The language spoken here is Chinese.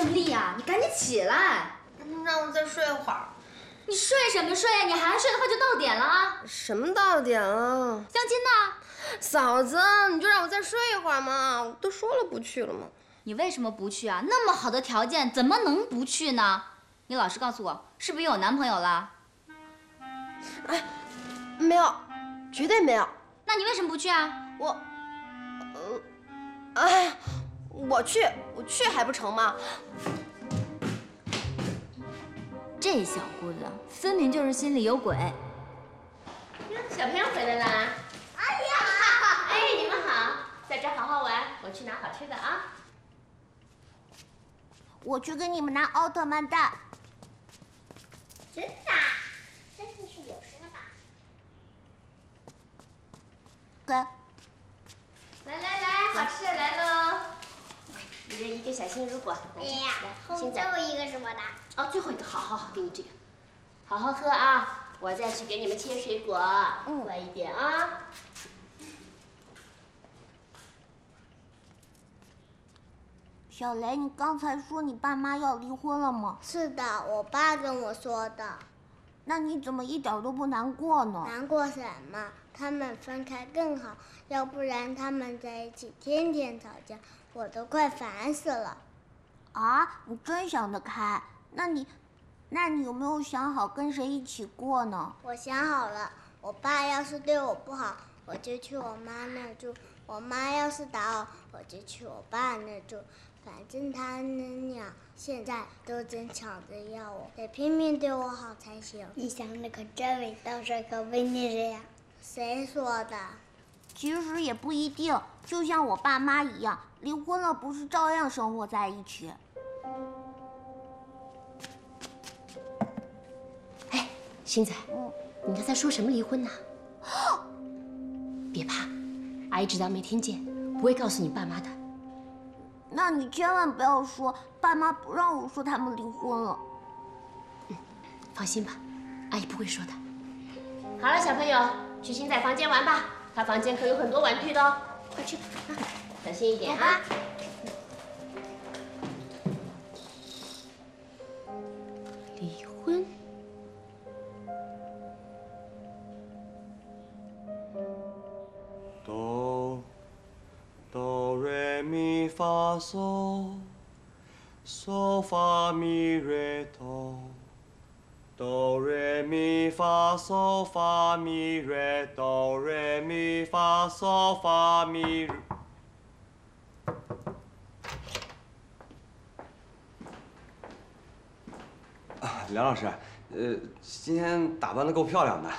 郑丽呀，你赶紧起来！ 让我再睡会儿。 你睡什么睡呀？你还睡的话就到点了啊！ 什么到点了？ 相亲呢？ 嫂子，你就让我再睡一会儿嘛！我都说了不去了嘛。 你为什么不去啊？那么好的条件，怎么能不去呢？你老实告诉我，是不是有男朋友了？ 哎，没有，绝对没有。 那你为什么不去啊？ 哎，我去还不成吗？ 这小姑子分明就是心里有鬼。 小朋友回来啦！哎呀，哎，你们好，在这好好玩，我去拿好吃的啊。 我去给你们拿奥特曼蛋。 真的？真的是有声的。 给。 来，好吃的来喽！一人一个小心如果。 哎呀， 来， 最后一个是我的。 哦，最后一个，好，给你这个，好好喝啊！我再去给你们切水果，快一点啊！ 小雷，你刚才说你爸妈要离婚了吗？ 是的，我爸跟我说的。 那你怎么一点都不难过呢？ 难过什么？他们分开更好，要不然他们在一起天天吵架，我都快烦死了。 啊，你真想得开。那你有没有想好跟谁一起过呢？ 我想好了，我爸要是对我不好，我就去我妈那住；我妈要是打我，我就去我爸那住。反正他们俩现在都正抢着要我，得拼命对我好才行。你想的可真伟大，帅可威力人呀！谁说的？ 其实也不一定，就像我爸妈一样，离婚了不是照样生活在一起。 哎，星仔，你刚才说什么离婚呢？别怕，阿姨知道没听见，不会告诉你爸妈的。 那你千万不要说爸妈不让我说他们离婚了。 放心吧，阿姨不会说的。好了，小朋友，去星仔房间玩吧，他房间可有很多玩具的哦，快去吧，小心一点啊。离婚？ 哆来咪发嗦，嗦发咪瑞哆，哆来咪发嗦发咪瑞，哆来咪发嗦发咪瑞。梁老师，今天打扮的够漂亮的。